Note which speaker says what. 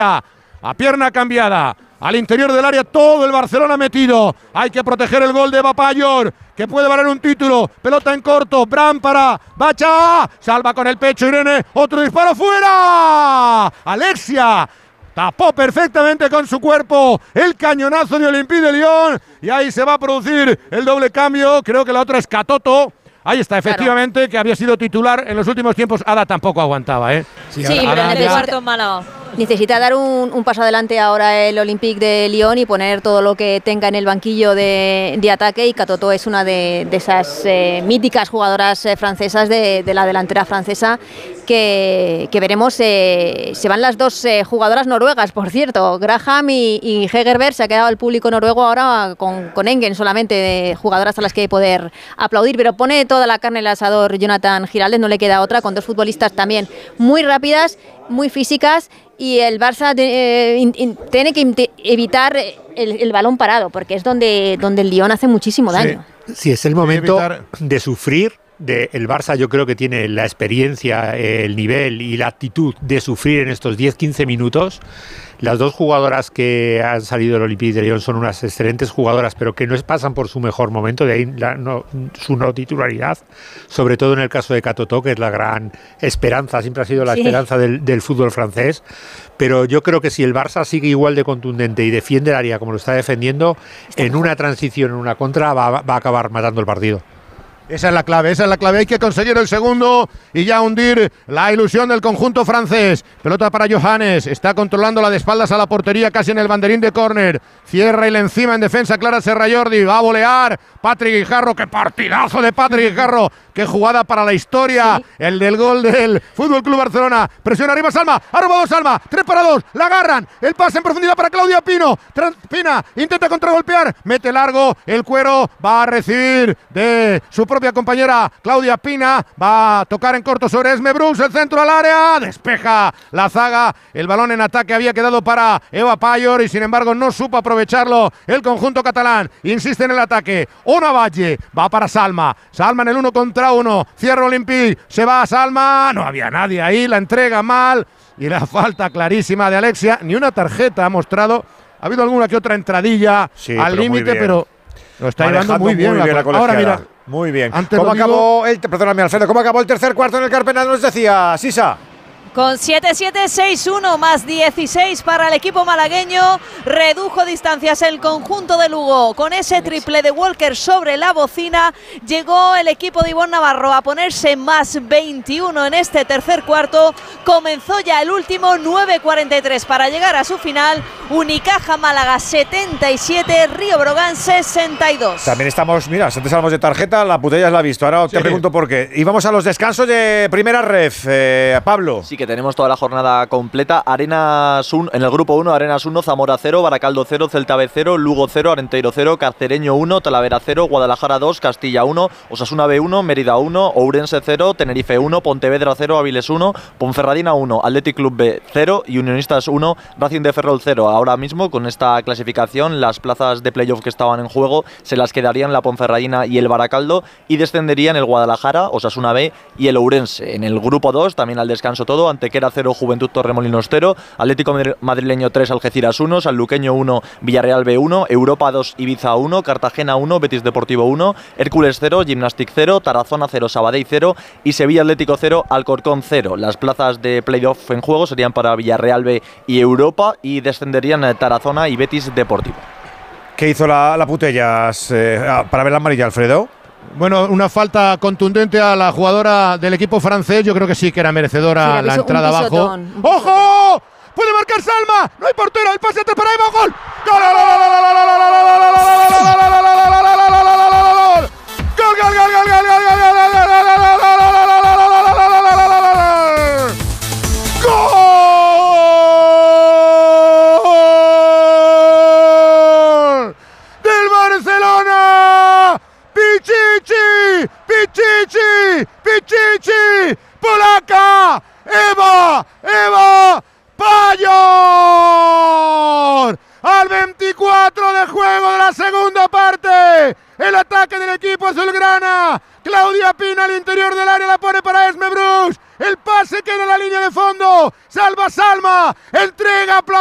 Speaker 1: A pierna cambiada, al interior del área todo el Barcelona metido. Hay que proteger el gol de Bapayor, que puede valer un título. Pelota en corto, Bran para Bacha. Salva con el pecho Irene, otro disparo fuera. Alexia tapó perfectamente con su cuerpo el cañonazo de Olympique de Lyon. Y ahí se va a producir el doble cambio. Creo que la otra es Catoto. Ahí está, efectivamente, claro, que había sido titular en los últimos tiempos. Ada tampoco aguantaba, ¿eh?
Speaker 2: Sí, pero necesita dar un paso adelante ahora el Olympique de Lyon y poner todo lo que tenga en el banquillo de ataque. Y Catoto es una de esas míticas jugadoras francesas de la delantera francesa que veremos. Se van las dos jugadoras noruegas, por cierto. Graham y Hegerberg. Se ha quedado el público noruego ahora con Engen solamente, de jugadoras a las que poder aplaudir. Pero pone toda la carne en el asador Jonathan Giraldez, no le queda otra, con dos futbolistas también muy rápidas, muy físicas, y el Barça tiene que evitar el balón parado, porque es donde el Lyon hace muchísimo daño.
Speaker 3: Sí, es el momento de sufrir. El Barça yo creo que tiene la experiencia, el nivel y la actitud de sufrir en estos 10-15 minutos. Las dos jugadoras que han salido del Olympique de Lyon son unas excelentes jugadoras, pero que no pasan por su mejor momento, de ahí su no titularidad, sobre todo en el caso de Catoto, que es la gran esperanza, siempre ha sido la esperanza del fútbol francés. Pero yo creo que si el Barça sigue igual de contundente y defiende el área como lo está defendiendo, en una transición, en una contra, va a acabar matando el partido.
Speaker 1: Esa es la clave, hay que conseguir el segundo y ya hundir la ilusión del conjunto francés. Pelota para Johannes, está controlando la de espaldas a la portería, casi en el banderín de córner. Cierra y le encima en defensa Clara Serrajordi, va a volear Patrick Guijarro, qué partidazo de Patrick Guijarro, qué jugada para la historia, el del gol del Fútbol Club Barcelona. Presiona arriba Salma, ha robado Salma, 3 para 2, la agarran, el pase en profundidad para Claudia Pino. Pina intenta contragolpear, mete largo, el Cuero va a recibir de su propia compañera Claudia Pina, va a tocar en corto sobre Esme Brooks, el centro al área, despeja la zaga, el balón en ataque había quedado para Eva Payor y sin embargo no supo aprovecharlo el conjunto catalán. Insiste en el ataque, Ona Valle, va para Salma en el 1 contra 1, cierra Olympique, se va a Salma, no había nadie ahí, la entrega mal y la falta clarísima de Alexia, ni una tarjeta ha mostrado, ha habido alguna que otra entradilla al límite, pero lo está llevando muy bien la ahora mira.
Speaker 4: Muy bien. ¿Cómo acabó el tercer cuarto en el Carpena? Nos decía Sisa.
Speaker 5: Con 7-7, 6-1 más 16 para el equipo malagueño. Redujo distancias el conjunto de Lugo. Con ese triple de Walker sobre la bocina, llegó el equipo de Ivonne Navarro a ponerse más 21 en este tercer cuarto. Comenzó ya el último, 9:43 para llegar a su final. Unicaja Málaga 77, Río Brogan 62.
Speaker 4: También estamos, mira, antes hablamos de tarjeta, la putella la ha visto. Ahora te pregunto por qué. Y vamos a los descansos de primera ref. Pablo.
Speaker 6: Sí, que tenemos toda la jornada completa. Arenas 1, en el grupo 1, Arenas 1, Zamora 0, Baracaldo 0, Celta B 0, Lugo 0, Arenteiro 0, Carcereño 1, Talavera 0, Guadalajara 2, Castilla 1, Osasuna B 1, Mérida 1, Ourense 0, Tenerife 1, Pontevedra 0, Áviles 1, Ponferradina 1, Athletic Club B 0 y Unionistas 1, Racing de Ferrol 0. Ahora mismo, con esta clasificación, las plazas de playoff que estaban en juego se las quedarían la Ponferradina y el Baracaldo y descenderían el Guadalajara, Osasuna B y el Ourense. En el grupo 2, también al descanso todo, Antequera 0, Juventud Torremolinos 0, Atlético Madrileño 3, Algeciras 1, Sanluqueño 1, Villarreal B 1, Europa 2, Ibiza 1, Cartagena 1, Betis Deportivo 1, Hércules 0, Gimnastic 0, Tarazona 0, Sabadell 0 y Sevilla Atlético 0, Alcorcón 0. Las plazas de playoff en juego serían para Villarreal B y Europa y descenderían Tarazona y Betis Deportivo.
Speaker 4: ¿Qué hizo la Putellas para ver la amarilla, Alfredo?
Speaker 1: Bueno, una falta contundente a la jugadora del equipo francés. Yo creo que sí que era merecedora la entrada abajo. ¡Ojo! ¡Puede marcar Salma! ¡No hay portero! ¡El pase atrás para Eva! ¡Gol! ¡Gol! Pichichi, polaca, Eva Payor. Al 24 de juego de la segunda parte, el ataque del equipo azulgrana. Claudia Pina al interior del área, la pone para Esme Brooks. el pase queda en la línea de fondo, salva Salma, entrega